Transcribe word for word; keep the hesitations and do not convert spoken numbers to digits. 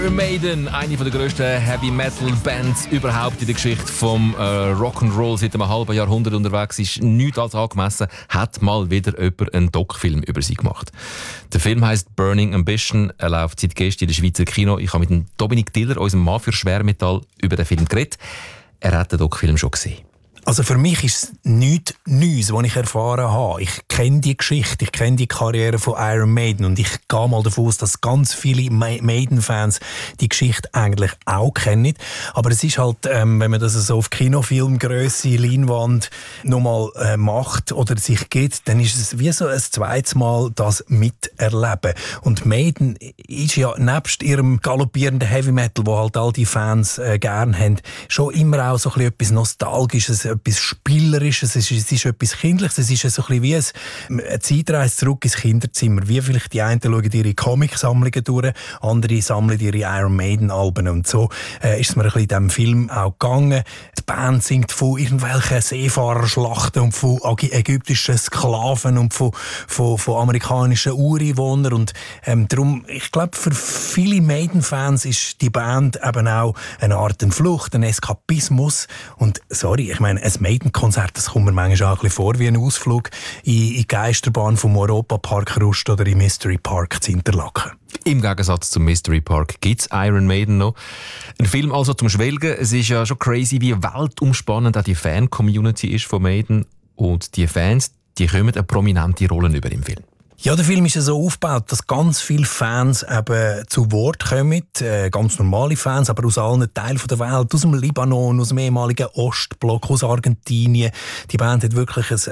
Iron Maiden, eine der grössten Heavy-Metal-Bands überhaupt in der Geschichte vom äh, Rock'n'Roll, seit einem halben Jahrhundert unterwegs ist, nichts als angemessen, hat mal wieder jemand einen Doc-Film über sie gemacht. Der Film heisst Burning Ambition, er läuft seit gestern in der Schweizer Kino. Ich habe mit dem Dominik Diller, unserem Mann für Schwermetall, über den Film geredet. Er hat den Doc-Film schon gesehen. Also für mich ist es nichts Neues, was ich erfahren habe. Ich kenne die Geschichte, ich kenne die Karriere von Iron Maiden und ich gehe mal davon aus, dass ganz viele Maiden-Fans die Geschichte eigentlich auch kennen. Aber es ist halt, ähm, wenn man das so auf Kinofilmgrösse, Leinwand nochmal äh, macht oder sich gibt, dann ist es wie so ein zweites Mal das Miterleben. Und Maiden ist ja nebst ihrem galoppierenden Heavy Metal, wo halt all die Fans äh, gerne haben, schon immer auch so ein bisschen etwas Nostalgisches, etwas Spielerisches, es ist, es ist etwas Kindliches, es ist so ein bisschen wie eine Zeitreise zurück ins Kinderzimmer. Wie vielleicht die einen schauen ihre Comic-Sammlungen durch, andere sammeln ihre Iron Maiden-Alben. Und so äh, ist es mir ein bisschen in diesem Film auch gegangen. Die Band singt von irgendwelchen Seefahrerschlachten und von ägyptischen Sklaven und von, von, von amerikanischen Ureinwohnern. Und ähm, darum, ich glaube, für viele Maiden-Fans ist die Band eben auch eine Art eine Flucht, ein Eskapismus. Und sorry, ich meine, ein Maiden-Konzert, das kommt mir manchmal auch ein bisschen vor wie ein Ausflug in, in die Geisterbahn vom Europapark Rust oder im Mystery Park zu Interlaken. Im Gegensatz zum Mystery Park gibt es Iron Maiden noch. Ein Film also zum Schwelgen. Es ist ja schon crazy, wie weltumspannend auch die Fan-Community ist von Maiden. Und die Fans, die kommen eine prominente Rolle über im Film. Ja, der Film ist ja so aufgebaut, dass ganz viele Fans eben zu Wort kommen, äh, ganz normale Fans, aber aus allen Teilen der Welt, aus dem Libanon, aus dem ehemaligen Ostblock, aus Argentinien. Die Band hat wirklich ein